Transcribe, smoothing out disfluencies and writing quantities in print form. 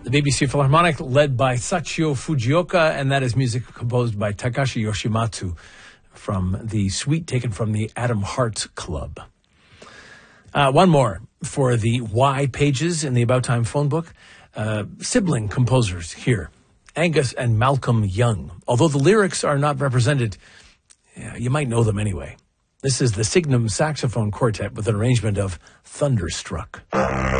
The BBC Philharmonic, led by Sachio Fujioka, and that is music composed by Takashi Yoshimatsu from the suite taken from the Adam Hart Club. One more for the Y pages in the About Time phone book. Sibling composers here, Angus and Malcolm Young. Although the lyrics are not represented, you might know them anyway. This is the Signum Saxophone Quartet with an arrangement of Thunderstruck.